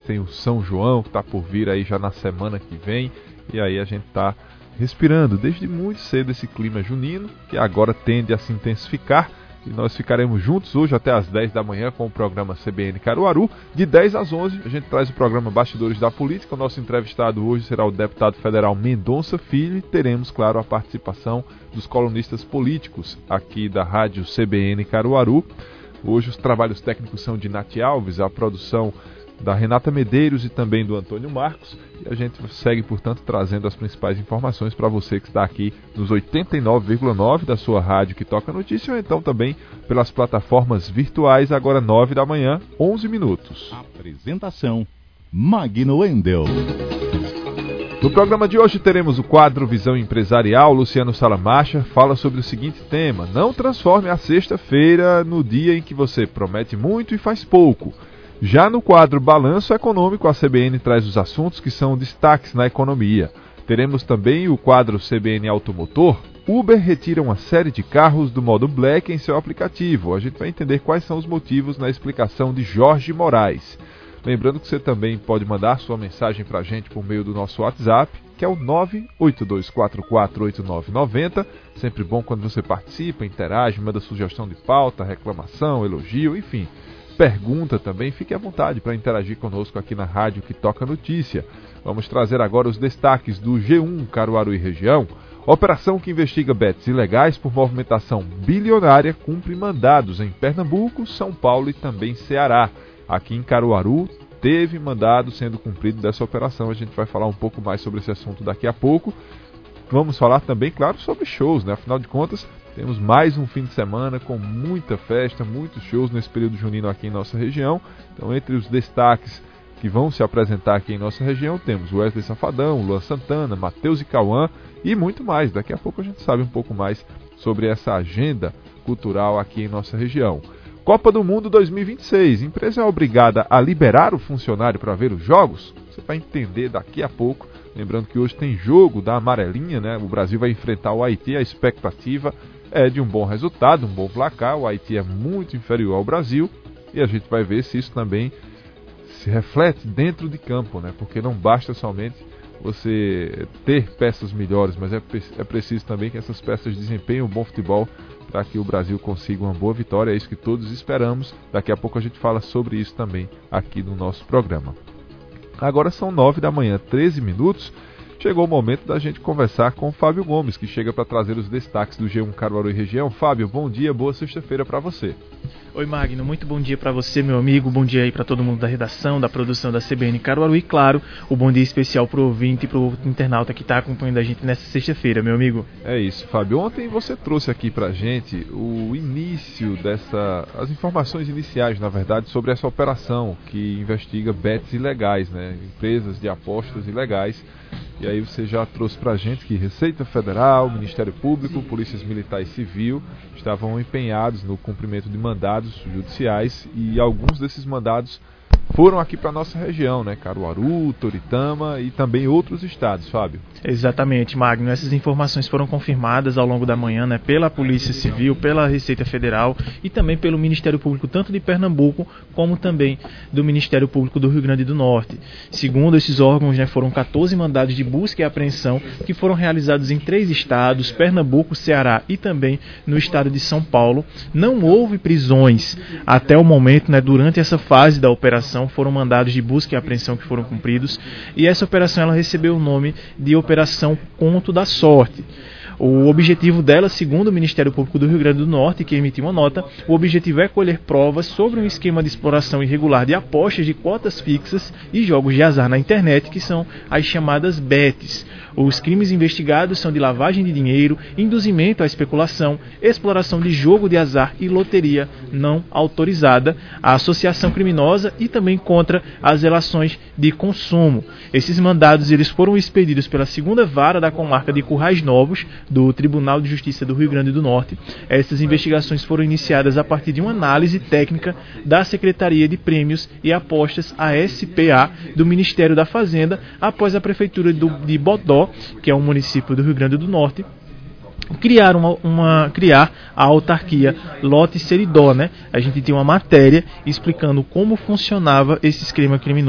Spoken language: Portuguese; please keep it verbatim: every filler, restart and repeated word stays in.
tem o São João, que está por vir aí já na semana que vem, e aí a gente está respirando desde muito cedo esse clima junino, que agora tende a se intensificar, e nós ficaremos juntos hoje até às dez da manhã com o programa C B N Caruaru. De dez às onze a gente traz o programa Bastidores da Política. O nosso entrevistado hoje será o deputado federal Mendonça Filho, e teremos, claro, a participação dos colunistas políticos aqui da rádio C B N Caruaru. Hoje os trabalhos técnicos são de Nath Alves, a produção da Renata Medeiros e também do Antônio Marcos, e a gente segue, portanto, trazendo as principais informações para você que está aqui nos oitenta e nove vírgula nove da sua rádio que toca notícia, ou então também pelas plataformas virtuais, agora nove da manhã, onze minutos. Apresentação, Magno Wendel. No programa de hoje teremos o quadro Visão Empresarial. Luciano Salamacha fala sobre o seguinte tema: não transforme a sexta-feira no dia em que você promete muito e faz pouco. Já no quadro Balanço Econômico, a C B N traz os assuntos que são destaques na economia. Teremos também o quadro C B N Automotor. Uber retira uma série de carros do modo Black em seu aplicativo. A gente vai entender quais são os motivos na explicação de Jorge Moraes. Lembrando que você também pode mandar sua mensagem para a gente por meio do nosso WhatsApp, que é o nove oito dois quatro quatro oito nove nove zero. Sempre bom quando você participa, interage, manda sugestão de pauta, reclamação, elogio, enfim. Pergunta também, fique à vontade para interagir conosco aqui na Rádio que Toca Notícia. Vamos trazer agora os destaques do G um Caruaru e região. Operação que investiga bets ilegais por movimentação bilionária cumpre mandados em Pernambuco, São Paulo e também Ceará. Aqui em Caruaru teve mandado sendo cumprido dessa operação. A gente vai falar um pouco mais sobre esse assunto daqui a pouco. Vamos falar também, claro, sobre shows, né? Afinal de contas, temos mais um fim de semana com muita festa, muitos shows nesse período junino aqui em nossa região. Então, entre os destaques que vão se apresentar aqui em nossa região, temos Wesley Safadão, Luan Santana, Matheus e Cauã e muito mais. Daqui a pouco a gente sabe um pouco mais sobre essa agenda cultural aqui em nossa região. Copa do Mundo dois mil e vinte e seis. Empresa é obrigada a liberar o funcionário para ver os jogos? Você vai entender daqui a pouco. Lembrando que hoje tem jogo da amarelinha, né? O Brasil vai enfrentar o Haiti. A expectativa é de um bom resultado, um bom placar. O Haiti é muito inferior ao Brasil e a gente vai ver se isso também se reflete dentro de campo, né? Porque não basta somente você ter peças melhores, mas é, é preciso também que essas peças desempenhem um bom futebol para que o Brasil consiga uma boa vitória. É isso que todos esperamos. Daqui a pouco a gente fala sobre isso também aqui no nosso programa. Agora são nove da manhã, treze minutos. Chegou o momento da gente conversar com o Fábio Gomes, que chega para trazer os destaques do G um Caruaru e região. Fábio, bom dia, boa sexta-feira para você. Oi Magno, muito bom dia para você, meu amigo, bom dia aí para todo mundo da redação, da produção da C B N Caruaru e, claro, o bom dia especial para o ouvinte e para o internauta que está acompanhando a gente nessa sexta-feira, meu amigo. É isso, Fábio. Ontem você trouxe aqui para a gente o início dessa, as informações iniciais, na verdade, sobre essa operação que investiga bets ilegais, né? Empresas de apostas ilegais. E aí você já trouxe para a gente que Receita Federal, Ministério Público, Polícias Militar e Civil estavam empenhados no cumprimento de mandados judiciais e alguns desses mandados foram aqui para a nossa região, né? Caruaru, Toritama e também outros estados, Fábio. Exatamente, Magno. Essas informações foram confirmadas ao longo da manhã, né, pela Polícia Civil, pela Receita Federal e também pelo Ministério Público, tanto de Pernambuco como também do Ministério Público do Rio Grande do Norte. Segundo esses órgãos, né, foram catorze mandados de busca e apreensão que foram realizados em três estados, Pernambuco, Ceará e também no estado de São Paulo. Não houve prisões até o momento, né, durante essa fase da operação. Foram mandados de busca e apreensão que foram cumpridos, e essa operação ela recebeu o nome de Operação Conto da Sorte. O objetivo dela, segundo o Ministério Público do Rio Grande do Norte, que emitiu uma nota, o objetivo é colher provas sobre um esquema de exploração irregular de apostas de cotas fixas e jogos de azar na internet, que são as chamadas bets. Os crimes investigados são de lavagem de dinheiro, induzimento à especulação, exploração de jogo de azar e loteria não autorizada, a associação criminosa e também contra as relações de consumo. Esses mandados eles foram expedidos pela segunda vara da comarca de Currais Novos, do Tribunal de Justiça do Rio Grande do Norte. Essas investigações foram iniciadas a partir de uma análise técnica da Secretaria de Prêmios e Apostas, a S P A, do Ministério da Fazenda, após a Prefeitura do, de Bodó, que é um município do Rio Grande do Norte, criar, uma, uma, criar a autarquia Lote Seridó, né? A gente tem uma matéria explicando como funcionava esse esquema criminoso.